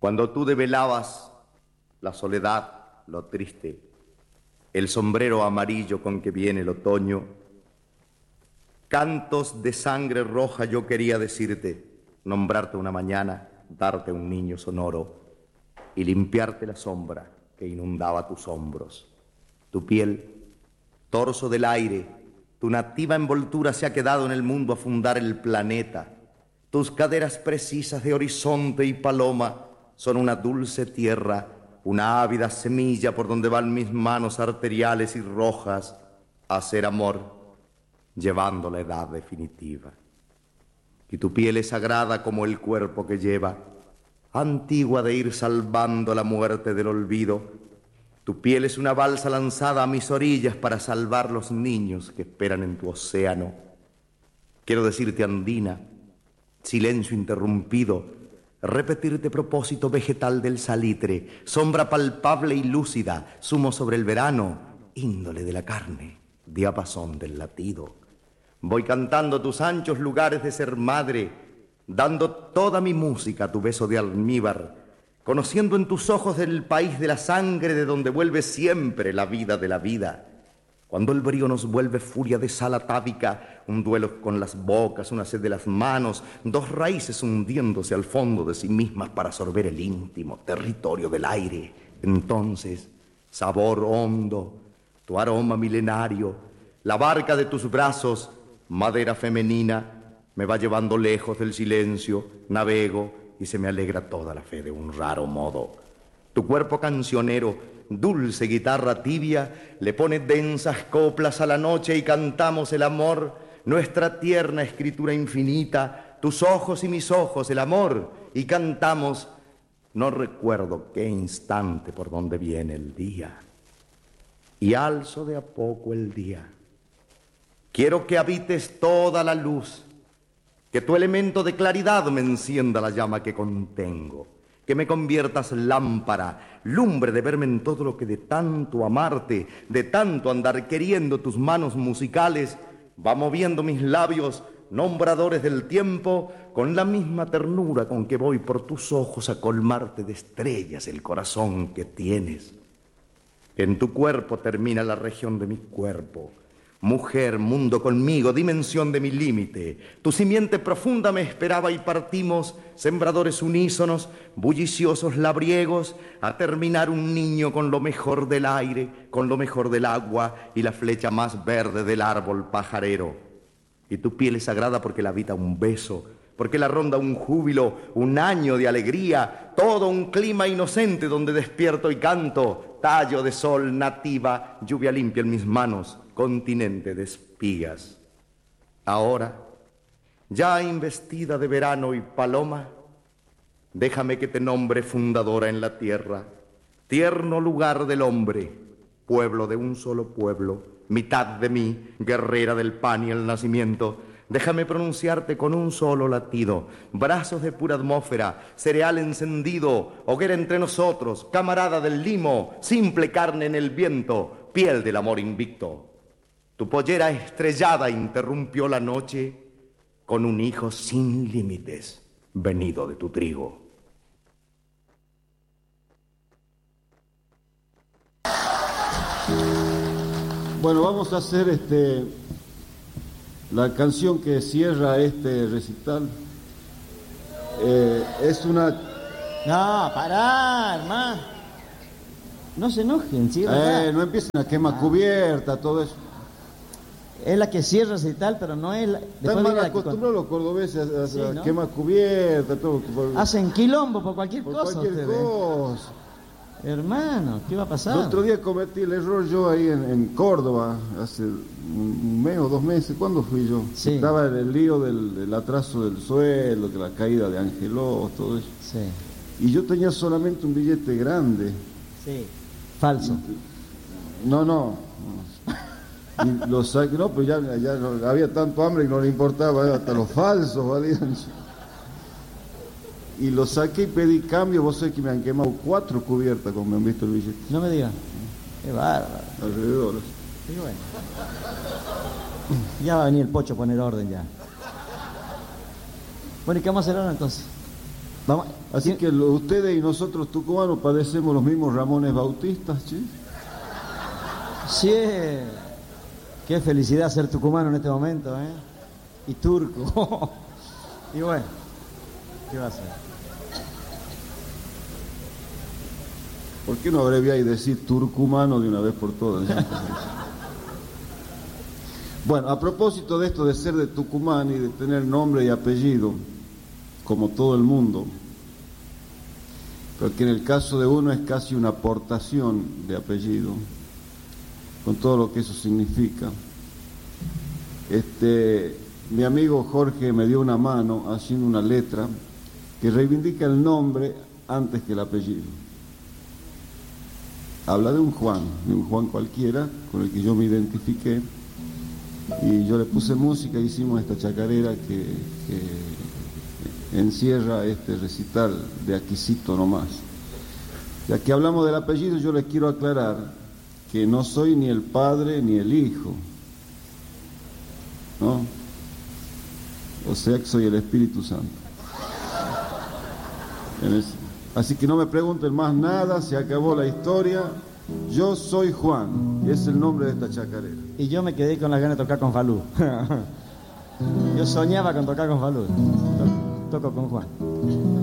Cuando tú develabas la soledad, lo triste, el sombrero amarillo con que viene el otoño, cantos de sangre roja yo quería decirte, nombrarte una mañana, darte un niño sonoro y limpiarte la sombra que inundaba tus hombros. Tu piel, torso del aire, tu nativa envoltura se ha quedado en el mundo a fundar el planeta. Tus caderas precisas de horizonte y paloma son una dulce tierra, una ávida semilla por donde van mis manos arteriales y rojas a hacer amor, llevando la edad definitiva. Y tu piel es sagrada como el cuerpo que lleva, antigua de ir salvando la muerte del olvido. Tu piel es una balsa lanzada a mis orillas para salvar los niños que esperan en tu océano. Quiero decirte, andina, silencio interrumpido, repetirte propósito vegetal del salitre, sombra palpable y lúcida, zumo sobre el verano, índole de la carne, diapasón del latido. Voy cantando tus anchos lugares de ser madre, dando toda mi música a tu beso de almíbar, conociendo en tus ojos del país de la sangre de donde vuelve siempre la vida de la vida. Cuando el brío nos vuelve furia de sal atávica, un duelo con las bocas, una sed de las manos, dos raíces hundiéndose al fondo de sí mismas para sorber el íntimo territorio del aire. Entonces, sabor hondo, tu aroma milenario, la barca de tus brazos, madera femenina, me va llevando lejos del silencio, navego y se me alegra toda la fe de un raro modo. Tu cuerpo cancionero, dulce guitarra tibia, le pone densas coplas a la noche y cantamos el amor, nuestra tierna escritura infinita, tus ojos y mis ojos, el amor, y cantamos, no recuerdo qué instante por donde viene el día, y alzo de a poco el día. Quiero que habites toda la luz, que tu elemento de claridad me encienda la llama que contengo, que me conviertas lámpara, lumbre de verme en todo lo que de tanto amarte, de tanto andar queriendo tus manos musicales, va moviendo mis labios, nombradores del tiempo, con la misma ternura con que voy por tus ojos a colmarte de estrellas el corazón que tienes. En tu cuerpo termina la región de mi cuerpo. Mujer, mundo conmigo, dimensión de mi límite. Tu simiente profunda me esperaba y partimos, sembradores unísonos, bulliciosos labriegos, a terminar un niño con lo mejor del aire, con lo mejor del agua y la flecha más verde del árbol pajarero. Y tu piel es sagrada porque la habita un beso, porque la ronda un júbilo, un año de alegría, todo un clima inocente donde despierto y canto, tallo de sol nativa, lluvia limpia en mis manos, continente de espigas. Ahora, ya investida de verano y paloma, déjame que te nombre fundadora en la tierra, tierno lugar del hombre, pueblo de un solo pueblo, mitad de mí, guerrera del pan y el nacimiento. Déjame pronunciarte con un solo latido, brazos de pura atmósfera, cereal encendido, hoguera entre nosotros, camarada del limo, simple carne en el viento, piel del amor invicto. Tu pollera estrellada interrumpió la noche con un hijo sin límites, venido de tu trigo. Bueno, vamos a hacer la canción que cierra este recital. Es una... No, pará, hermano. No se enojen, cierra. No empiecen a quemar cubierta, todo eso. Es la que cierra el recital, pero no es la... Están mal acostumbrados los cordobeses a sí, ¿no? Quemar cubierta, todo. Hacen quilombo por cualquier cosa. Por cualquier cosa. Hermano, ¿qué va a pasar? El otro día cometí el error yo ahí en Córdoba, hace un mes o 2 meses. ¿Cuándo fui yo? Sí. Estaba en el lío del atraso del sueldo, de la caída de Angeló, todo eso. Sí. Y yo tenía solamente un billete grande. Sí. Falso. No. Y lo saqué, no, pues ya no, había tanto hambre y no le importaba, hasta los falsos valían. Y lo saqué y pedí cambio. Vos sabés que me han quemado 4 cubiertas como me han visto el billete. No me digas. Qué bárbaro. Alrededor. Sí, bueno. Ya va a venir el Pocho a poner orden ya. Bueno, ¿y qué vamos a hacer ahora entonces? Vamos, Así que ustedes y nosotros tucumanos padecemos los mismos Ramones Bautistas, ¿sí? sí, qué felicidad ser tucumano en este momento, ¿eh? Y turco. Y bueno, ¿qué va a ser? ¿Por qué no abreviar y decir turcumano de una vez por todas? Bueno, a propósito de esto de ser de Tucumán y de tener nombre y apellido, como todo el mundo, pero que en el caso de uno es casi una aportación de apellido, con todo lo que eso significa. Mi amigo Jorge me dio una mano haciendo una letra que reivindica el nombre antes que el apellido. Habla de un Juan cualquiera, con el que yo me identifiqué, y yo le puse música, hicimos esta chacarera que encierra este recital de Aquisito nomás. Ya que hablamos del apellido, yo les quiero aclarar que no soy ni el padre ni el hijo, ¿no? O sea que soy el Espíritu Santo. Así que no me pregunten más nada, se acabó la historia. Yo soy Juan, y es el nombre de esta chacarera. Y yo me quedé con las ganas de tocar con Falú. Yo soñaba con tocar con Falú. Toco con Juan.